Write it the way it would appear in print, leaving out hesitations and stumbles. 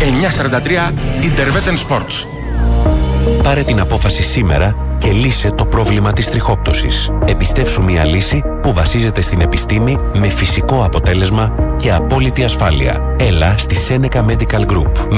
943 Interveten Sports. Πάρε την απόφαση σήμερα και λύσε το πρόβλημα της τριχόπτωσης. Επιστεύσου μια λύση που βασίζεται στην επιστήμη με φυσικό αποτέλεσμα και απόλυτη ασφάλεια. Έλα στη Seneca Medical Group.